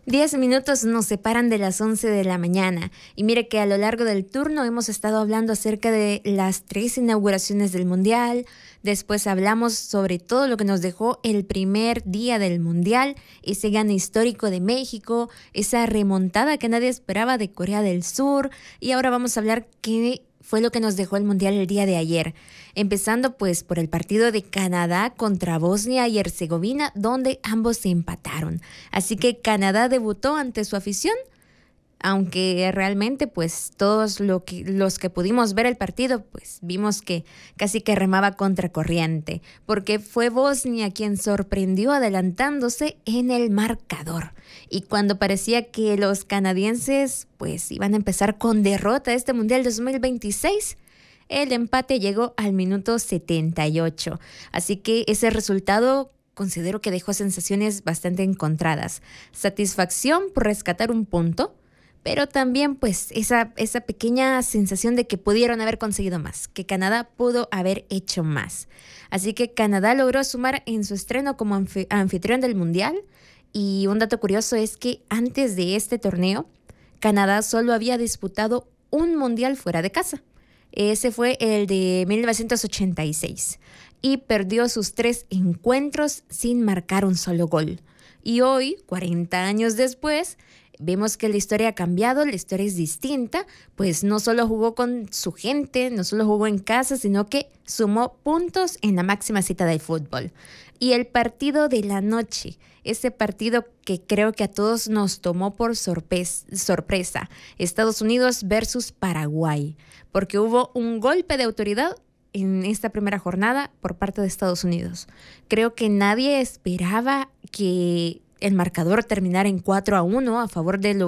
10 minutos nos separan de las 11 de la mañana y mire que a lo largo del turno hemos estado hablando acerca de las 3 inauguraciones del Mundial, después hablamos sobre todo lo que nos dejó el primer día del Mundial, ese gane histórico de México, esa remontada que nadie esperaba de Corea del Sur y ahora vamos a hablar qué fue lo que nos dejó el Mundial el día de ayer. Empezando pues por el partido de Canadá contra Bosnia y Herzegovina, donde ambos se empataron. Así que Canadá debutó ante su afición, aunque realmente pues todos los que pudimos ver el partido, pues vimos que casi que remaba contracorriente, porque fue Bosnia quien sorprendió adelantándose en el marcador. Y cuando parecía que los canadienses pues iban a empezar con derrota este Mundial 2026, el empate llegó al minuto 78. Así que ese resultado considero que dejó sensaciones bastante encontradas. Satisfacción por rescatar un punto, pero también pues esa pequeña sensación de que pudieron haber conseguido más, que Canadá pudo haber hecho más. Así que Canadá logró sumar en su estreno como anfitrión del Mundial. Y un dato curioso es que antes de este torneo, Canadá solo había disputado un Mundial fuera de casa. Ese fue el de 1986 y perdió sus 3 encuentros sin marcar un solo gol. Y hoy, 40 años después, vemos que la historia ha cambiado, la historia es distinta, pues no solo jugó con su gente, no solo jugó en casa, sino que sumó puntos en la máxima cita del fútbol. Y el partido de la noche, ese partido que creo que a todos nos tomó por sorpresa, Estados Unidos versus Paraguay, porque hubo un golpe de autoridad en esta primera jornada por parte de Estados Unidos. Creo que nadie esperaba que el marcador terminara en 4-1 a favor de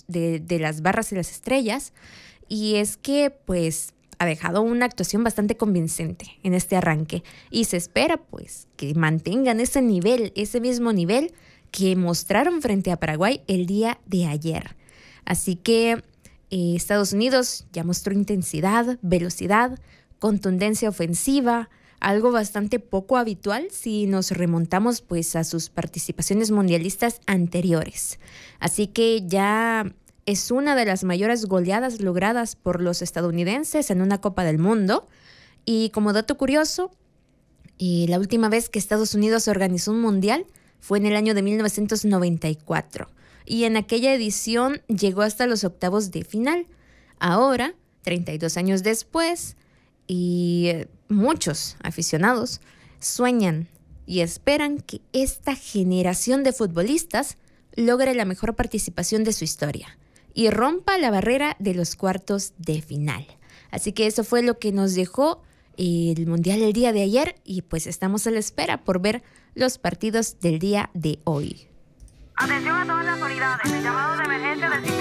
las barras y las estrellas, y es que pues ha dejado una actuación bastante convincente en este arranque y se espera pues que mantengan ese nivel, ese mismo nivel que mostraron frente a Paraguay el día de ayer. Así que Estados Unidos ya mostró intensidad, velocidad, contundencia ofensiva, algo bastante poco habitual si nos remontamos pues a sus participaciones mundialistas anteriores. Así que ya es una de las mayores goleadas logradas por los estadounidenses en una Copa del Mundo. Y como dato curioso, la última vez que Estados Unidos organizó un mundial fue en el año de 1994. Y en aquella edición llegó hasta los octavos de final. Ahora, 32 años después, y muchos aficionados sueñan y esperan que esta generación de futbolistas logre la mejor participación de su historia y rompa la barrera de los cuartos de final. Así que eso fue lo que nos dejó el Mundial el día de ayer y pues estamos a la espera por ver los partidos del día de hoy. Atención a todas las unidades, el llamado de emergencia del sistema